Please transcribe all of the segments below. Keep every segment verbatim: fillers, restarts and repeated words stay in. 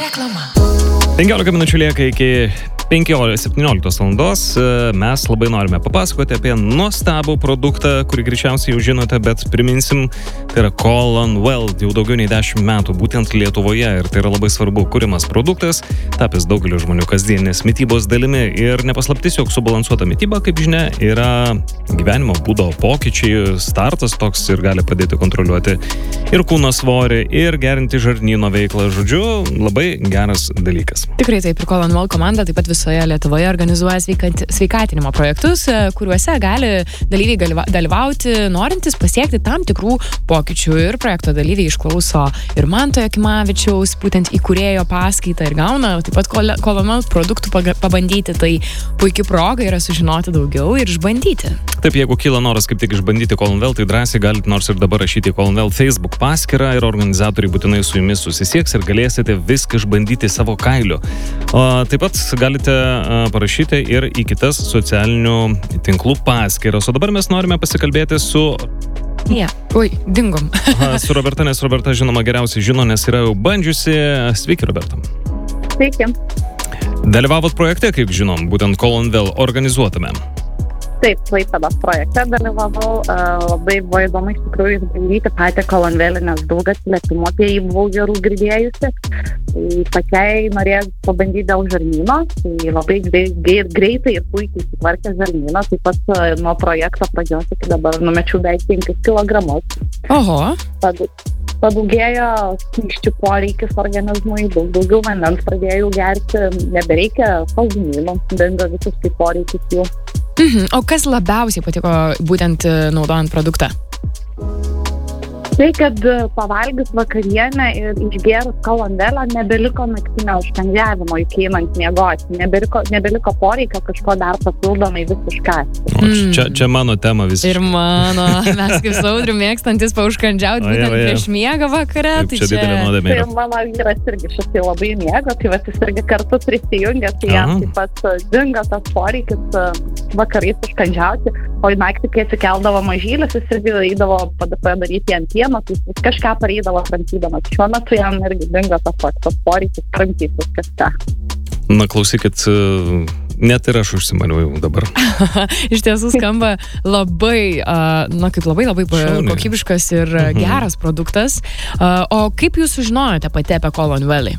Reklama. penkiolika minučių lieka iki septynioliktos valandos. Mes labai norime papasakoti apie nuostabų produktą, kurį greičiausiai jau žinote, bet priminsim, tai yra Colon Well, jau daugiau nei dešimt metų, būtent Lietuvoje, ir tai yra labai svarbu kuriamas produktas, tapęs daugelio žmonių kasdienės mitybos dalimi. Ir nepaslaptis, jog subalansuota mityba, kaip žinia, yra gyvenimo būdo pokyčiai, startas toks ir gali padėti kontroliuoti ir kūno svorį, ir gerinti žarnyno veiklą. Žodžiu, labai geras dalykas. Tikrai taip, ir Colon Well komanda taip pat visoje Lietuvoje organizuoja sveikant, sveikatinimo projektus, kuriuose gali dalyviai dalyvauti, norintys pasiekti tam tikrų pokyčių. Ir projekto dalyviai išklauso ir Manto Jakimavičiaus, būtent įkūrėjo paskaitą, ir gauna taip pat Colon Well produktų pabandyti. Tai puikia proga yra sužinoti daugiau ir išbandyti. Taip, jeigu kyla noras kaip tik išbandyti Colon Well, tai drąsiai galite nors ir dabar rašyti Colon Well Facebook paskyrą, ir organizatoriai būtinai su jumis susisieks ir galėsite viską išbandyti savo kailiu. O taip pat galite parašyti ir į kitas socialinių tinklų paskyras. O dabar mes norime pasikalbėti su... Yeah. Oi, dingom. Aha, su Roberta, nes Roberta žinoma geriausiai žino, nes yra jau bandžiusi. Sveiki, Roberta. Sveiki. Dalyvavot projekte, kaip žinom, būtent Colon Well organizuotame. Taip, Klaipėdos projekte dalyvavau. Labai buvo įdomu iš tikrųjų išbandyti patį Colon Well, nes daug atsiliepimų apie jį buvau gerų girdėjusi. Tai pačiai norėjau pabandyti dėl žarnyno. Tai labai greitai ir puikiai sutvarkė žarnyną. Taip pat nuo projekto pradžios iki dabar numečiau beveik penkis kilogramus. Oho. Padaugėjo skysčių poreikis organizmui, daug daugiau vandens pradėjau gerti, nebereikia saldumynų, dingo visiškai poreikis jų. Mhm. O kas labiausiai patiko būtent naudojant produktą? Tai, kad pavalgius vakarienę ir išgėrus Colon Well nebeliko naktinio užkandžiavimo iki einant miegoti. Nebeliko, nebeliko poreikio kažko dar papildomai visiškai. O, čia, čia mano tema visiškai. Ir mano, mes kaip Saudriu mėgstantis paužkandžiauti būtent prieš miegą vakare. Taip, tai čia didelė nuodėmė yra. Tai mano vyras irgi šitai labai mėgo, tai vat jis irgi kartu prisijungė, tai jam taip pat dingo tas poreikis vakarais užkandžiauti, o į naktį, kai atsikeldavo mažylis, jis irgi eidavo padaryti ant pieno, tai kažką pareidavo kramtydamas. Šiuo metu jam irgi dingo tas toks poreikis kramtytis kažką. Na, klausykit, net ir aš užsimaniau dabar. Iš tiesų skamba labai, na, kaip labai, labai Šauniai. kokybiškas ir Mhm. geras produktas. O kaip jūs sužinojote pati apie Colon Well?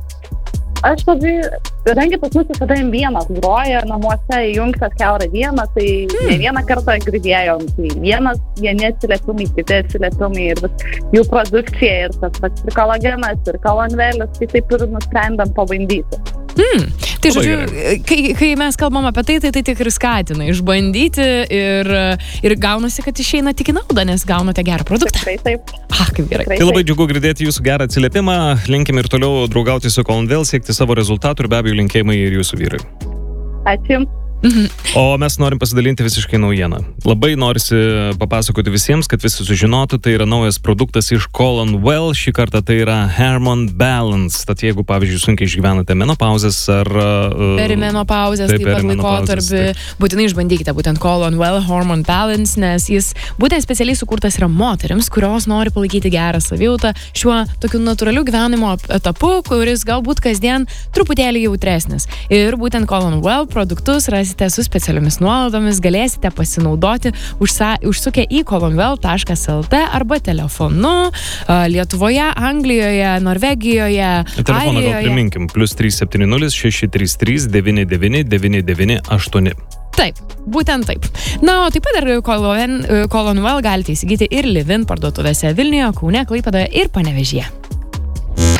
Aš labai, kadangi pas mus visada M vienas groja namuose įjungtas kiaurą dieną, tai hmm. ne vieną kartą girdėjom, tai vienas, vieni atsiliepimai, kiti atsiliepimai ir vis jų produkcija ir tas pats ir kolagenas, ir Colon Well, tai taip ir nusprendėm pabandyti. Hmm. Tai žodžiu, kai, kai mes kalbam apie tai, tai tai tik ir skatina išbandyti ir, ir gaunasi, kad išeina tik į naudą, nes gaunate gerą produktą. Tikrai taip. Ah, kaip gerai. Tai labai džiugu girdėti jūsų gerą atsiliepimą. Linkim ir toliau draugauti su Colon Well, siekti savo rezultatų ir be abejo linkėjimai ir jūsų vyrai. Ačiū. Mhm. O mes norim pasidalinti visiškai naujieną. Labai norisi papasakoti visiems, kad visi sužinotų, tai yra naujas produktas iš Colon Well, šį kartą tai yra Hormone Balance. Tad jeigu, pavyzdžiui, sunkiai išgyvenate menopauzės ar... Uh, Perimenopauzės, taip, taip pat laikotarpį, būtinai išbandykite būtent Colon Well Hormone Balance, nes jis būtent specialiai sukurtas yra moterims, kurios nori palaikyti gerą savijautą šiuo tokiu natūraliu gyvenimo etapu, kuris galbūt kasdien truputėlį jautresnis. Ir būtent Colon Well produktus rasite su specialiomis nuolaidomis, galėsite pasinaudoti užsa, užsukę į colonwell taškas lt arba telefonu Lietuvoje, Anglijoje, Norvegijoje, telefoną Airijoje. gal priminkim, plus trys septyni nulis šeši trys trys devyni devyni devyni devyni aštuoni. Taip, būtent taip. Na, o taip pat ir Colon Well galite įsigyti ir Livin parduotuvėse Vilniuje, Kaune, Klaipėdoje ir Panevėžyje.